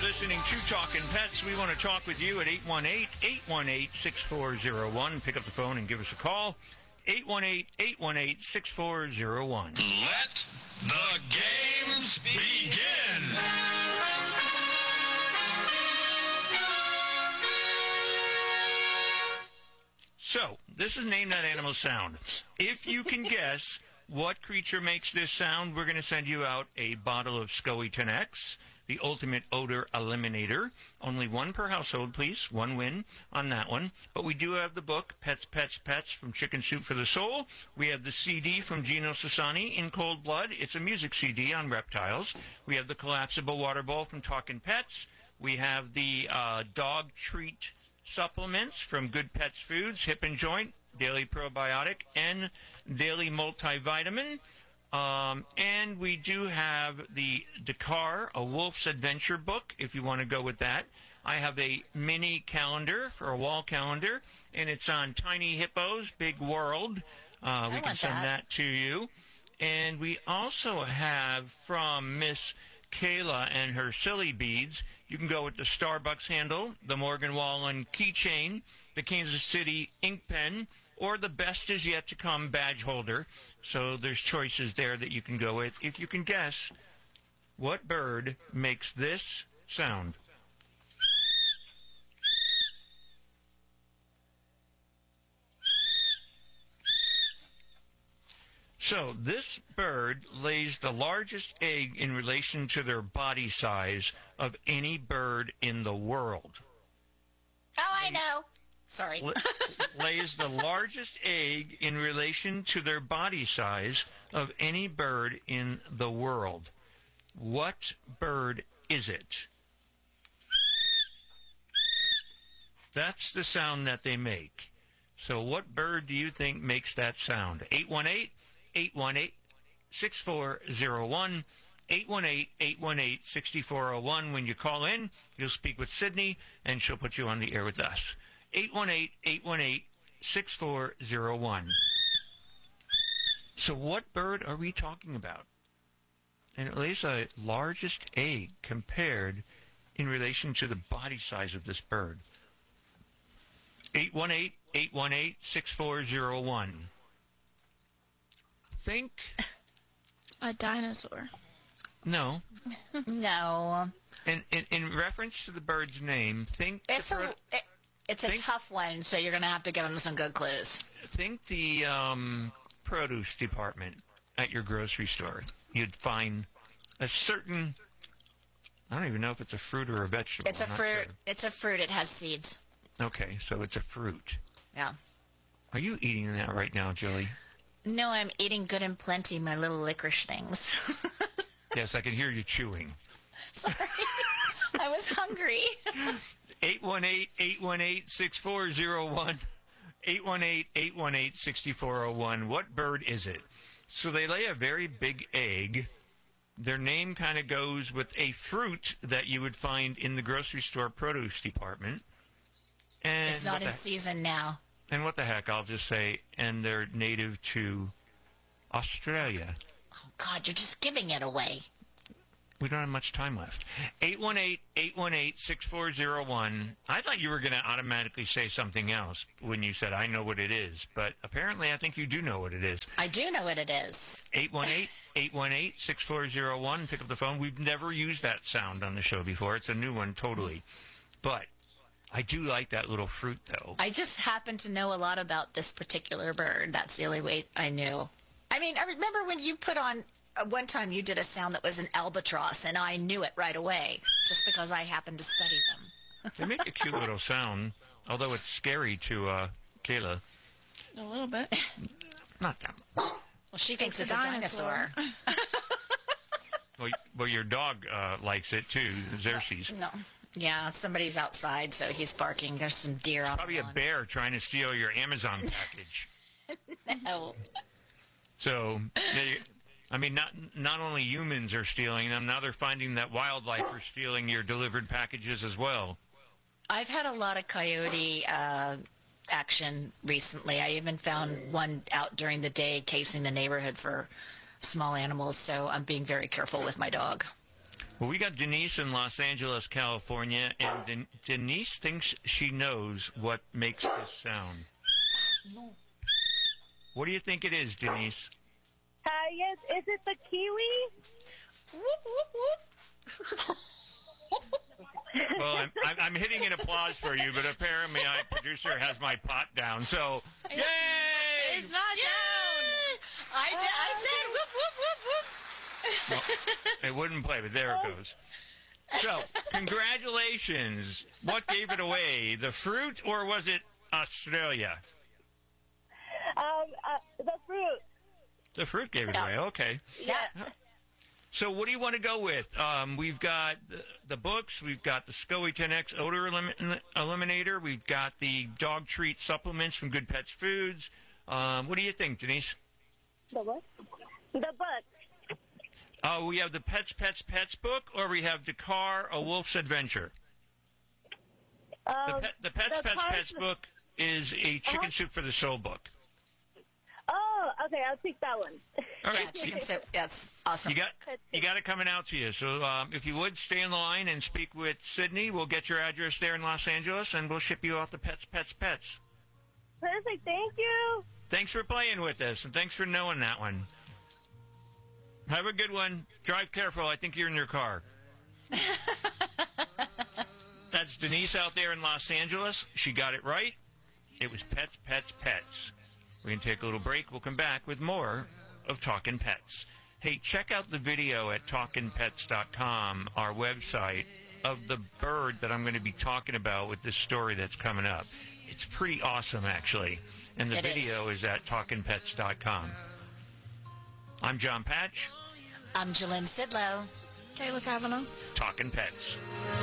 listening to Talking Pets. We want to talk with you at 818-818-6401. Pick up the phone and give us a call. 818-818-6401. Let the games begin. So, this is Name That Animal Sound. If you can guess what creature makes this sound, we're going to send you out a bottle of SCOE 10X, the ultimate odor eliminator. Only one per household, please. One win on that one. But we do have the book, Pets, Pets, Pets, from Chicken Soup for the Soul. We have the CD from Gino Sassani, In Cold Blood. It's a music CD on reptiles. We have the collapsible water bowl from Talking Pets. We have the dog treat supplements from Good Pets Foods, Hip and Joint, Daily Probiotic, and Daily Multivitamin. And we do have the Dakar, a Wolf's Adventure book, if you want to go with that. I have a mini calendar for a wall calendar, and it's on Tiny Hippos, Big World. We can send that to you. And we also have from Miss Kayla and her Silly Beads. You can go with the Starbucks handle, the Morgan Wallen keychain, the Kansas City ink pen, or the Best Is Yet to Come badge holder. So there's choices there that you can go with. If you can guess what bird makes this sound. So this bird lays the largest egg in relation to their body size of any bird in the world. Oh, I know. Sorry. Lays the largest egg in relation to their body size of any bird in the world. What bird is it? That's the sound that they make. So what bird do you think makes that sound? 818-818-6401. 818-818-6401. When you call in, you'll speak with Sydney, and she'll put you on the air with us. 818-818-6401. So what bird are we talking about? And it lays the largest egg compared in relation to the body size of this bird. 818-818-6401. Think. A dinosaur. No. No. In reference to the bird's name, think. It's a tough one, so you're going to have to give them some good clues. Think the produce department at your grocery store. You'd find a certain, I don't even know if it's a fruit or a vegetable. It's a fruit. Sure. It's a fruit. It has seeds. Okay, so it's a fruit. Yeah. Are you eating that right now, Julie? No, I'm eating Good and Plenty, my little licorice things. Yes, I can hear you chewing. Sorry. I was hungry. 818-818-6401. 818-818-6401. What bird is it? So they lay a very big egg. Their name kind of goes with a fruit that you would find in the grocery store produce department. And it's not in season now. And what the heck, I'll just say, and they're native to Australia. Oh, God, you're just giving it away. We don't have much time left. 818-818-6401. I thought you were going to automatically say something else when you said, I know what it is. But apparently I think you do know what it is. I do know what it is. 818-818-6401. Pick up the phone. We've never used that sound on the show before. It's a new one totally. But I do like that little fruit, though. I just happen to know a lot about this particular bird. That's the only way I knew. I mean, I remember when you put on, one time you did a sound that was an albatross, and I knew it right away, just because I happened to study them. They make a cute little sound, although it's scary to Kayla. A little bit. Not that much. Well, she thinks it's a dinosaur. Well, your dog likes it, too, Xerxes. No. Yeah, somebody's outside, so he's barking. There's some deer on the Probably a bear trying to steal your Amazon package. No. So, I mean, not only humans are stealing them, now they're finding that wildlife are stealing your delivered packages as well. I've had a lot of coyote action recently. I even found one out during the day casing the neighborhood for small animals, so I'm being very careful with my dog. Well, we got Denise in Los Angeles, California, and Denise thinks she knows what makes this sound. What do you think it is, Denise? Yes, is it the kiwi? Well, I'm hitting an applause for you, but apparently my producer has my pot down. So, yay! It's not down. I said whoop, whoop, whoop, whoop. Well, it wouldn't play, but there it goes. So, congratulations. What gave it away? The fruit, or was it Australia? The fruit. The fruit gave it away. Okay. Yeah. So what do you want to go with? We've got the books. We've got the SCOE 10X Odor Eliminator. We've got the dog treat supplements from Good Pets Foods. What do you think, Denise? The what? The book. We have the Pets book, or we have Dakar, A Wolf's Adventure. The Pets book is a Chicken Soup for the Soul book. Oh, okay. I'll take that one. All right. Yeah, chicken soup. That's awesome. You got it coming out to you. So if you would, stay on the line and speak with Sydney. We'll get your address there in Los Angeles, and we'll ship you off the Pets. Perfect. Thank you. Thanks for playing with us, and thanks for knowing that one. Have a good one. Drive careful. I think you're in your car. That's Denise out there in Los Angeles. She got it right. It was Pets. We're going to take a little break. We'll come back with more of Talkin' Pets. Hey, check out the video at talkinpets.com, our website, of the bird that I'm going to be talking about with this story that's coming up. It's pretty awesome, actually. And the video is at talkinpets.com. I'm John Patch. I'm Jalynn Sidlow. Kayla Kavanaugh. Talkin' Pets.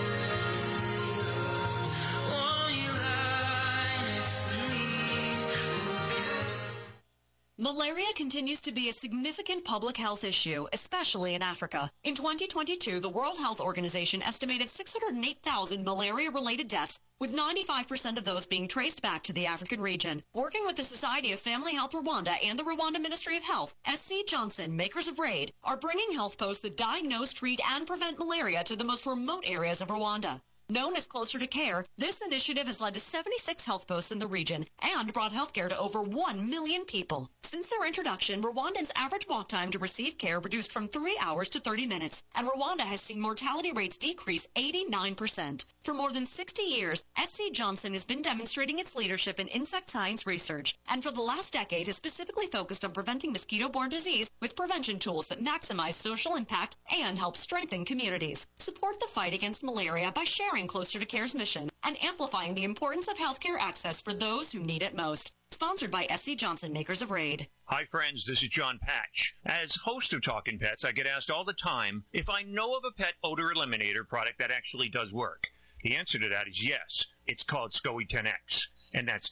Malaria continues to be a significant public health issue, especially in Africa. In 2022, the World Health Organization estimated 608,000 malaria-related deaths, with 95% of those being traced back to the African region. Working with the Society of Family Health Rwanda and the Rwanda Ministry of Health, SC Johnson, makers of RAID, are bringing health posts that diagnose, treat, and prevent malaria to the most remote areas of Rwanda. Known as Closer to Care, this initiative has led to 76 health posts in the region and brought healthcare to over 1 million people. Since their introduction, Rwandans' average walk time to receive care reduced from 3 hours to 30 minutes, and Rwanda has seen mortality rates decrease 89%. For more than 60 years, SC Johnson has been demonstrating its leadership in insect science research, and for the last decade has specifically focused on preventing mosquito-borne disease with prevention tools that maximize social impact and help strengthen communities. Support the fight against malaria by sharing Closer to Care's mission and amplifying the importance of healthcare access for those who need it most. Sponsored by SC Johnson, makers of RAID. Hi, friends. This is John Patch. As host of Talkin' Pets, I get asked all the time if I know of a pet odor eliminator product that actually does work. The answer to that is yes. It's called SCOE 10X, and that's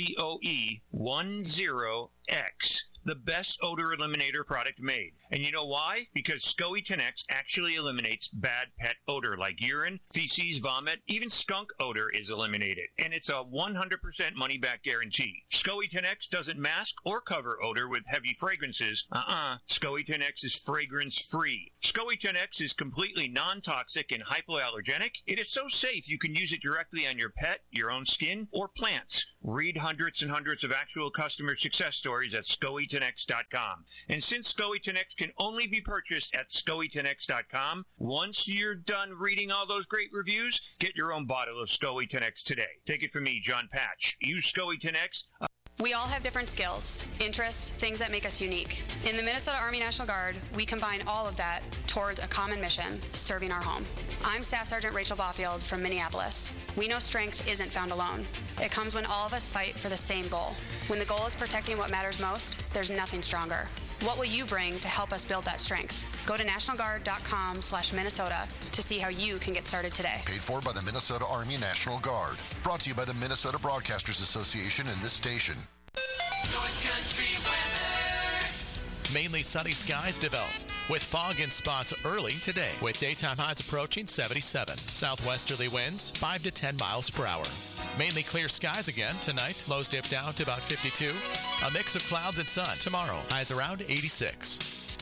SCOE10X. The best odor eliminator product made. And you know why? Because SCOE 10X actually eliminates bad pet odor like urine, feces, vomit, even skunk odor is eliminated. And it's a 100% money-back guarantee. SCOE 10X doesn't mask or cover odor with heavy fragrances. SCOE 10X is fragrance-free. SCOE 10X is completely non-toxic and hypoallergenic. It is so safe you can use it directly on your pet, your own skin, or plants. Read hundreds and hundreds of actual customer success stories at SCOE10X.com. And since SCOE 10X can only be purchased at SCOE10X.com, once you're done reading all those great reviews, get your own bottle of SCOE 10X today. Take it from me, John Patch. Use SCOE 10X. We all have different skills, interests, things that make us unique. In the Minnesota Army National Guard, we combine all of that towards a common mission, serving our home. I'm Staff Sergeant Rachel Baufield from Minneapolis. We know strength isn't found alone. It comes when all of us fight for the same goal. When the goal is protecting what matters most, there's nothing stronger. What will you bring to help us build that strength? Go to nationalguard.com/Minnesota to see how you can get started today. Paid for by the Minnesota Army National Guard. Brought to you by the Minnesota Broadcasters Association and this station. North Country weather. Mainly sunny skies develop with fog in spots early today, with daytime highs approaching 77. Southwesterly winds 5 to 10 miles per hour. Mainly clear skies again tonight. Lows dip down to about 52. A mix of clouds and sun tomorrow. Highs around 86.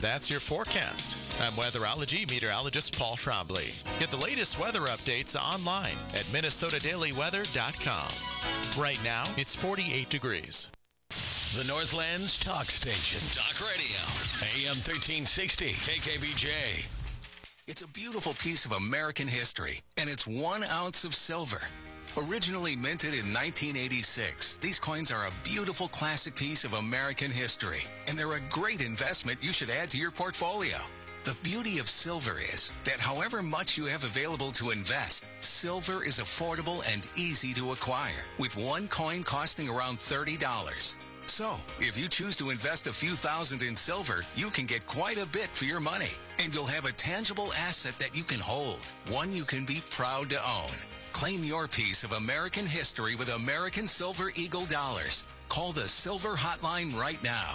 That's your forecast. I'm weatherology meteorologist Paul Trombley. Get the latest weather updates online at minnesotadailyweather.com. Right now, it's 48 degrees. The Northland's talk station. Talk radio. AM 1360. KKBJ. It's a beautiful piece of American history, and it's 1 ounce of silver. Originally minted in 1986, these coins are a beautiful classic piece of American history, and they're a great investment you should add to your portfolio. The beauty of silver is that however much you have available to invest, silver is affordable and easy to acquire, with one coin costing around $30. So, if you choose to invest a few thousand in silver, you can get quite a bit for your money, and you'll have a tangible asset that you can hold, one you can be proud to own. Claim your piece of American history with American Silver Eagle dollars. Call the Silver Hotline right now.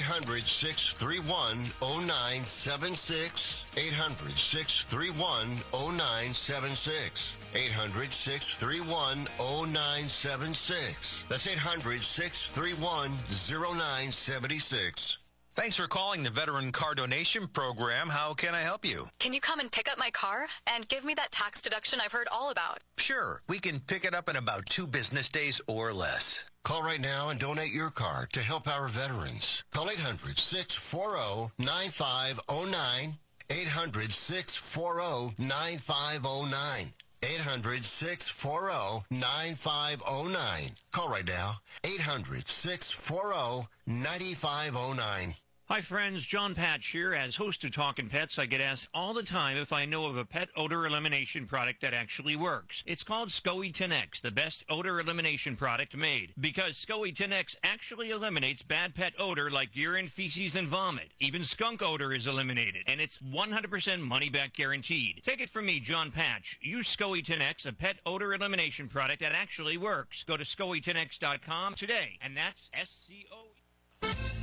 800-631-0976. 800-631-0976. 800-631-0976. That's 800-631-0976. Thanks for calling the Veteran Car Donation Program. How can I help you? Can you come and pick up my car and give me that tax deduction I've heard all about? Sure. We can pick it up in about 2 business days or less. Call right now and donate your car to help our veterans. Call 800-640-9509. 800-640-9509. 800-640-9509. Call right now. 800-640-9509. Hi, friends. John Patch here. As host of Talkin' Pets, I get asked all the time if I know of a pet odor elimination product that actually works. It's called SCOE 10X, the best odor elimination product made. Because SCOE 10X actually eliminates bad pet odor like urine, feces, and vomit. Even skunk odor is eliminated, and it's 100% money-back guaranteed. Take it from me, John Patch. Use SCOE 10X, a pet odor elimination product that actually works. Go to SCOE10X.com today, and that's SCOE.